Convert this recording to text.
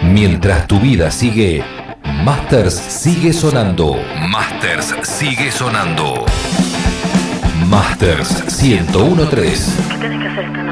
Mientras tu vida sigue, Masters sigue sonando. Masters sigue sonando. Masters 101.3. ¿Qué tenés que hacer esta noche?